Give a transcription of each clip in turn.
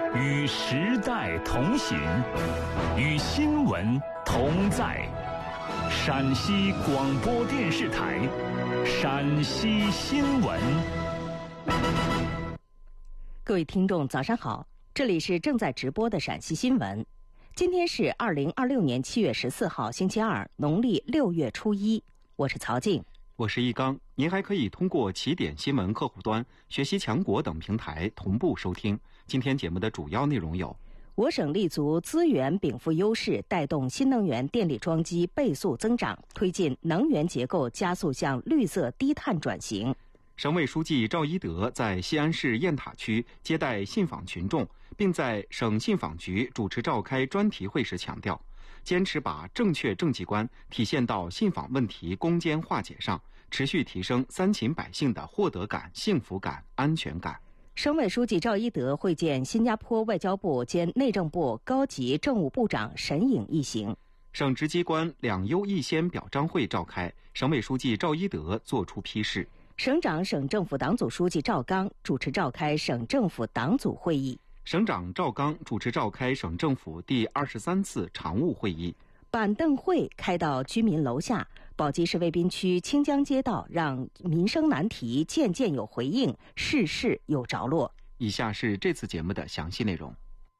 与时代同行，与新闻同在。陕西广播电视台陕西新闻。 各位听众早上好，这里是正在直播的陕西新闻。今天是2026年7月14号星期二，农历6月初1，我是曹静， 我是易刚。您还可以通过起点新闻客户端、学习强国等平台同步收听。今天节目的主要内容有： 我省立足资源禀赋优势，带动新能源电力装机倍速增长，推进能源结构加速向绿色低碳转型。 省委书记赵一德在西安市雁塔区接待信访群众，并在省信访局主持召开专题会时强调，坚持把正确政绩观体现到信访问题攻坚化解上，持续提升三秦百姓的获得感、幸福感、安全感。 省委书记赵一德会见新加坡外交部兼内政部高级政务部长沈颖一行。 省直机关两优一先表彰会召开，省委书记赵一德作出批示。 省长、省政府党组书记赵刚主持召开省政府党组会议。 省长赵刚主持召开省政府第23次常务会议。 板凳会开到居民楼下，宝鸡市渭滨区清江街道让民生难题渐渐有回应，事事有着落。 以下是这次节目的详细内容。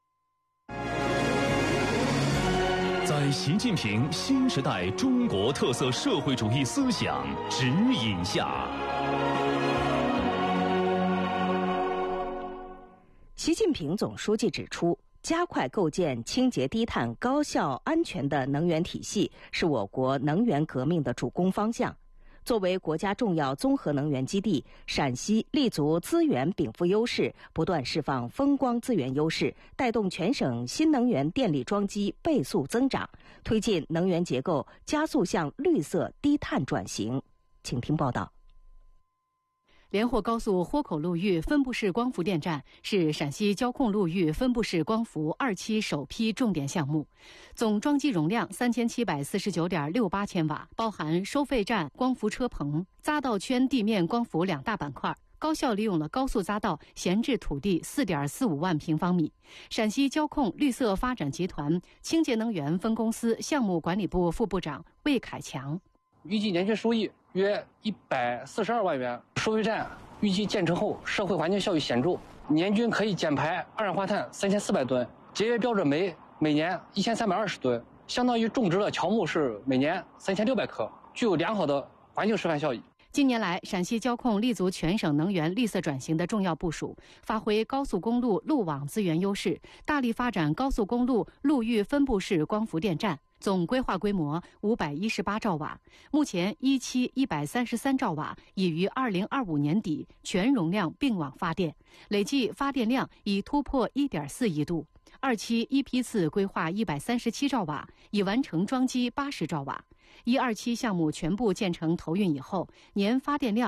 在习近平新时代中国特色社会主义思想指引下， 习近平总书记指出，加快构建清洁低碳、高效安全的能源体系是我国能源革命的主攻方向。作为国家重要综合能源基地，陕西立足资源禀赋优势，不断释放风光资源优势，带动全省新能源电力装机倍速增长，推进能源结构加速向绿色低碳转型。请听报道。 连霍高速豁口路峪分布式光伏电站是陕西交控路峪分布式光伏2期首批重点项目，总装机容量3749.68千瓦，包含收费站、光伏车棚、匝道圈地面光伏2大板块，高效利用了高速匝道闲置土地4.45万平方米。陕西交控绿色发展集团清洁能源分公司项目管理部副部长魏凯强： 预计年均收益约142万元。收费站预计建成后，社会环境效益显著，年均可以减排二氧化碳3400吨，节约标准煤每年1320吨，相当于种植了乔木是每年3600棵，具有良好的环境示范效益。 近年来，陕西交控立足全省能源绿色转型的重要部署，发挥高速公路路网资源优势，大力发展高速公路路峪分布式光伏电站。总规划规模518兆瓦，目前1期133兆瓦已于2025年底全容量并网发电，累计发电量已突破1.4亿度。2期一批次规划137兆瓦，已完成装机80兆瓦。1、2期项目全部建成投运以后，年发电量